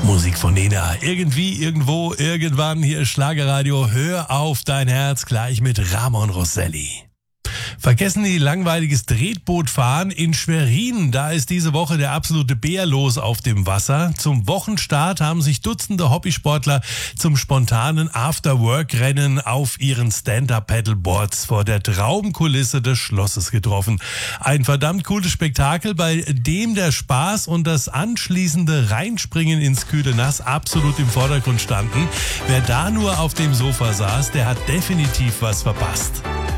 Musik von Nena. Irgendwie, irgendwo, irgendwann. Hier ist Schlagerradio. Hör auf dein Herz gleich mit Ramon Rosselli. Vergessen die langweiliges Tretbootfahren in Schwerin. Da ist diese Woche der absolute Bär los auf dem Wasser. Zum Wochenstart haben sich Dutzende Hobbysportler zum spontanen After-Work-Rennen auf ihren Stand-Up-Paddleboards vor der Traumkulisse des Schlosses getroffen. Ein verdammt cooles Spektakel, bei dem der Spaß und das anschließende Reinspringen ins kühle Nass absolut im Vordergrund standen. Wer da nur auf dem Sofa saß, der hat definitiv was verpasst.